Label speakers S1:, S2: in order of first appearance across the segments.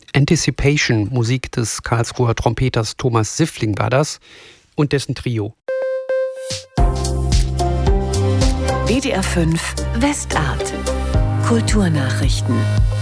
S1: Anticipation, Musik des Karlsruher Trompeters Thomas Siffling war das und dessen Trio.
S2: WDR 5 Westart. Kulturnachrichten.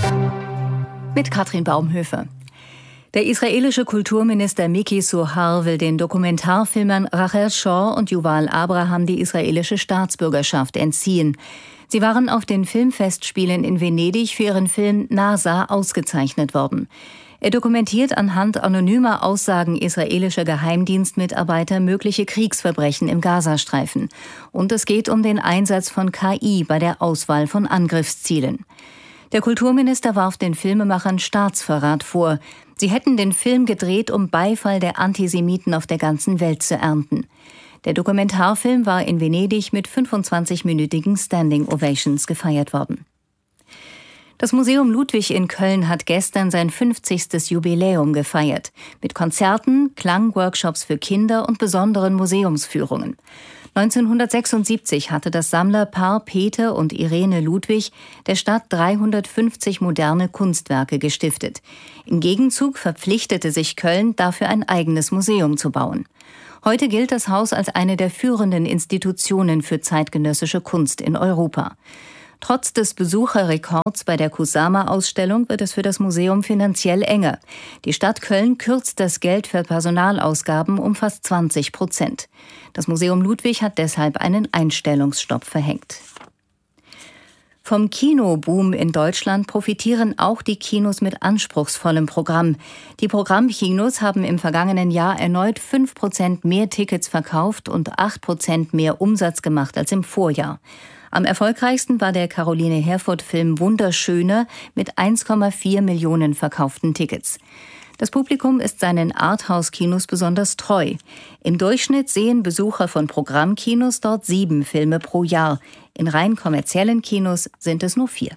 S2: Mit Katrin Baumhöfer. Der israelische Kulturminister Miki Zohar will den Dokumentarfilmern Rachel Shaw und Yuval Abraham die israelische Staatsbürgerschaft entziehen. Sie waren auf den Filmfestspielen in Venedig für ihren Film NASA ausgezeichnet worden. Er dokumentiert anhand anonymer Aussagen israelischer Geheimdienstmitarbeiter mögliche Kriegsverbrechen im Gazastreifen. Und es geht um den Einsatz von KI bei der Auswahl von Angriffszielen. Der Kulturminister warf den Filmemachern Staatsverrat vor. Sie hätten den Film gedreht, um Beifall der Antisemiten auf der ganzen Welt zu ernten. Der Dokumentarfilm war in Venedig mit 25-minütigen Standing Ovations gefeiert worden. Das Museum Ludwig in Köln hat gestern sein 50. Jubiläum gefeiert. Mit Konzerten, Klangworkshops für Kinder und besonderen Museumsführungen. 1976 hatte das Sammlerpaar Peter und Irene Ludwig der Stadt 350 moderne Kunstwerke gestiftet. Im Gegenzug verpflichtete sich Köln, dafür ein eigenes Museum zu bauen. Heute gilt das Haus als eine der führenden Institutionen für zeitgenössische Kunst in Europa. Trotz des Besucherrekords bei der Kusama-Ausstellung wird es für das Museum finanziell enger. Die Stadt Köln kürzt das Geld für Personalausgaben um fast 20%. Das Museum Ludwig hat deshalb einen Einstellungsstopp verhängt. Vom Kinoboom in Deutschland profitieren auch die Kinos mit anspruchsvollem Programm. Die Programmkinos haben im vergangenen Jahr erneut 5% mehr Tickets verkauft und 8% mehr Umsatz gemacht als im Vorjahr. Am erfolgreichsten war der Caroline Herfurth-Film Wunderschöne mit 1,4 Millionen verkauften Tickets. Das Publikum ist seinen Arthouse-Kinos besonders treu. Im Durchschnitt sehen Besucher von Programmkinos dort 7 Filme pro Jahr. In rein kommerziellen Kinos sind es nur 4.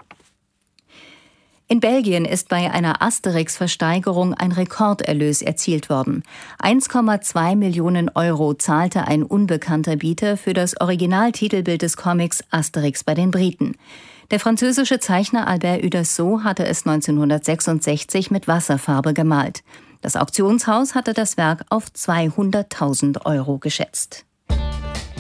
S2: In Belgien ist bei einer Asterix-Versteigerung ein Rekorderlös erzielt worden. 1,2 Millionen Euro zahlte ein unbekannter Bieter für das Originaltitelbild des Comics Asterix bei den Briten. Der französische Zeichner Albert Uderzo hatte es 1966 mit Wasserfarbe gemalt. Das Auktionshaus hatte das Werk auf 200.000 Euro geschätzt.